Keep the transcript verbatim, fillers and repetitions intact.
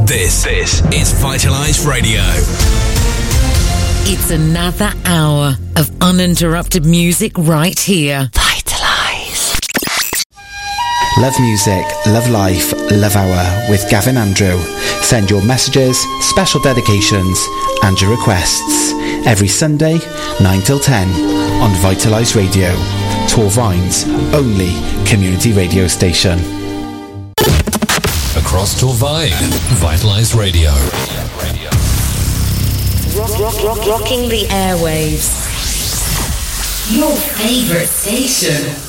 This, this is Vitalise Radio. It's another hour of uninterrupted music right here. Vitalise. Love music, love life, love hour with Gavin Andrew. Send your messages, special dedications and your requests every Sunday, nine till ten on Vitalise Radio. Torvine's only community radio station. Across Torvine, Vitalise Radio. Rock, rock, rock, rocking the airwaves. Your favourite station.